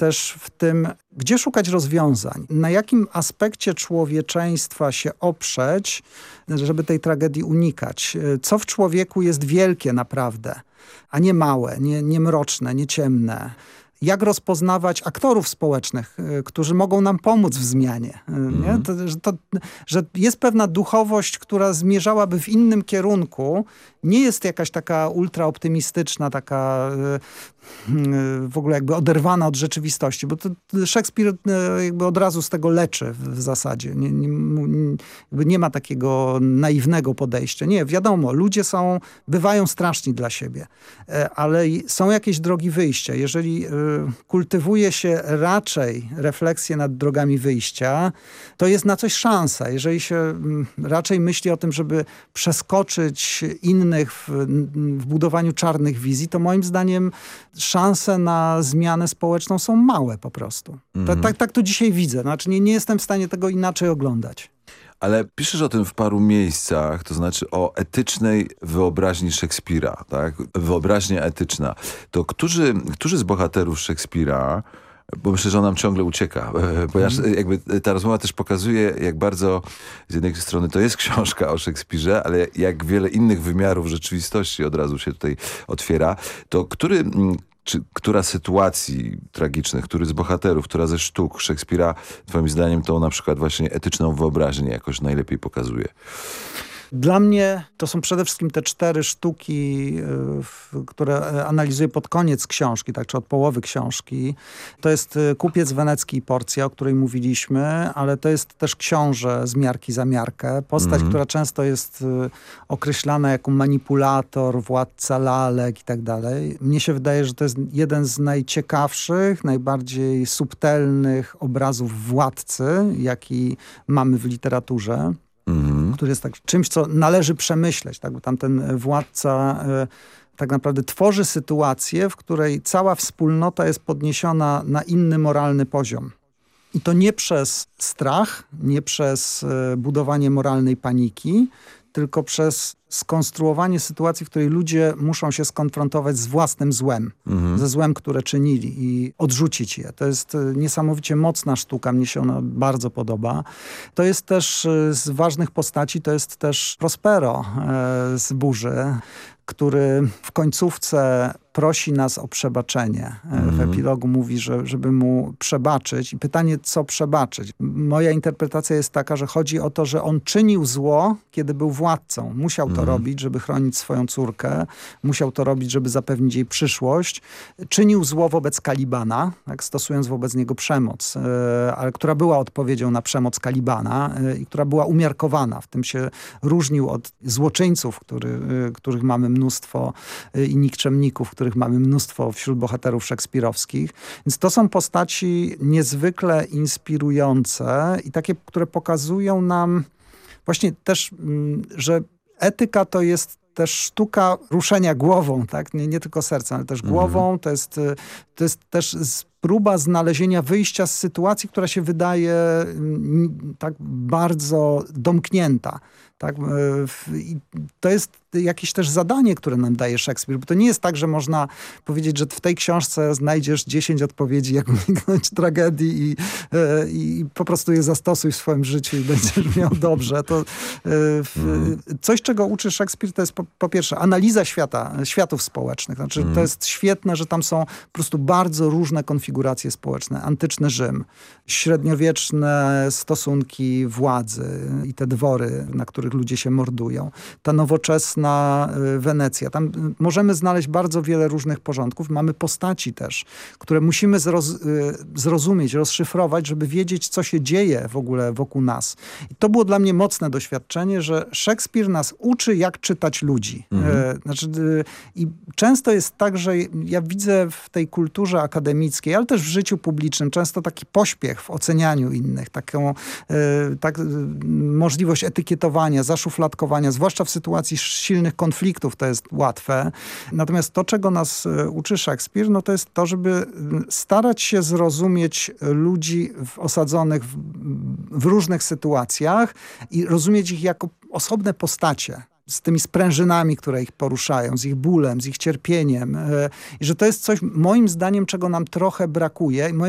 też w tym, gdzie szukać rozwiązań, na jakim aspekcie człowieczeństwa się oprzeć, żeby tej tragedii unikać. Co w człowieku jest wielkie naprawdę, a nie małe, nie mroczne, nie ciemne. Jak rozpoznawać aktorów społecznych, którzy mogą nam pomóc w zmianie. Nie? Że jest pewna duchowość, która zmierzałaby w innym kierunku. Nie jest jakaś taka ultraoptymistyczna, taka w ogóle jakby oderwana od rzeczywistości, bo to Szekspir jakby od razu z tego leczy w zasadzie. Nie ma takiego naiwnego podejścia. Nie, wiadomo, ludzie bywają straszni dla siebie, ale są jakieś drogi wyjścia. Jeżeli kultywuje się raczej refleksję nad drogami wyjścia, to jest na coś szansa. Jeżeli się raczej myśli o tym, żeby przeskoczyć innych w budowaniu czarnych wizji, to moim zdaniem szanse na zmianę społeczną są małe po prostu. Tak to dzisiaj widzę. Znaczy nie jestem w stanie tego inaczej oglądać. Ale piszesz o tym w paru miejscach, to znaczy o etycznej wyobraźni Szekspira, tak? Wyobraźnia etyczna. To którzy z bohaterów Szekspira, bo myślę, że on nam ciągle ucieka, ponieważ jakby ta rozmowa też pokazuje, jak bardzo z jednej strony to jest książka o Szekspirze, ale jak wiele innych wymiarów rzeczywistości od razu się tutaj otwiera, to która z sytuacji tragicznych, który z bohaterów, która ze sztuk Szekspira, twoim zdaniem, to na przykład właśnie etyczną wyobraźnię jakoś najlepiej pokazuje? Dla mnie to są przede wszystkim te 4 sztuki, które analizuję pod koniec książki, tak, czy od połowy książki. To jest Kupiec wenecki i Porcja, o której mówiliśmy, ale to jest też Książę z miarki za miarkę. Postać, która często jest określana jako manipulator, władca lalek i tak dalej. Mnie się wydaje, że to jest jeden z najciekawszych, najbardziej subtelnych obrazów władcy, jaki mamy w literaturze. Który jest tak czymś, co należy przemyśleć. Tak? Bo tam ten władca tak naprawdę tworzy sytuację, w której cała wspólnota jest podniesiona na inny moralny poziom. I to nie przez strach, nie przez budowanie moralnej paniki, tylko przez skonstruowanie sytuacji, w której ludzie muszą się skonfrontować z własnym złem, ze złem, które czynili i odrzucić je. To jest niesamowicie mocna sztuka, mnie się ona bardzo podoba. To jest też z ważnych postaci, to jest też Prospero z Burzy, który w końcówce prosi nas o przebaczenie. W epilogu mówi, żeby mu przebaczyć. I pytanie, co przebaczyć? Moja interpretacja jest taka, że chodzi o to, że on czynił zło, kiedy był władcą. Musiał to robić, żeby chronić swoją córkę. Musiał to robić, żeby zapewnić jej przyszłość. Czynił zło wobec Kalibana, tak, stosując wobec niego przemoc, ale która była odpowiedzią na przemoc Kalibana i która była umiarkowana. W tym się różnił od złoczyńców, których mamy mnóstwo i nikczemników, których mamy mnóstwo wśród bohaterów szekspirowskich. Więc to są postaci niezwykle inspirujące i takie, które pokazują nam właśnie też, że etyka to jest też sztuka ruszenia głową, tak? Nie tylko sercem, ale też głową. To jest też próba znalezienia wyjścia z sytuacji, która się wydaje tak bardzo domknięta. Tak? I to jest jakieś też zadanie, które nam daje Szekspir, bo to nie jest tak, że można powiedzieć, że w tej książce znajdziesz 10 odpowiedzi, jak uniknąć tragedii i po prostu je zastosuj w swoim życiu i będziesz miał dobrze. To coś, czego uczy Szekspir, to jest po pierwsze analiza światów społecznych. Znaczy, to jest świetne, że tam są po prostu bardzo różne konfiguracje społeczne. Antyczny Rzym, średniowieczne stosunki władzy i te dwory, na których ludzie się mordują. Ta nowoczesna Wenecja. Tam możemy znaleźć bardzo wiele różnych porządków. Mamy postaci też, które musimy zrozumieć, rozszyfrować, żeby wiedzieć, co się dzieje w ogóle wokół nas. I to było dla mnie mocne doświadczenie, że Szekspir nas uczy, jak czytać ludzi. I często jest tak, że ja widzę w tej kulturze akademickiej, ale też w życiu publicznym często taki pośpiech w ocenianiu innych, taką możliwość etykietowania, zaszufladkowania, zwłaszcza w sytuacji silnych konfliktów to jest łatwe. Natomiast to, czego nas uczy Szekspir, no to jest to, żeby starać się zrozumieć ludzi osadzonych w różnych sytuacjach i rozumieć ich jako osobne postacie. Z tymi sprężynami, które ich poruszają, z ich bólem, z ich cierpieniem. I że to jest coś, moim zdaniem, czego nam trochę brakuje.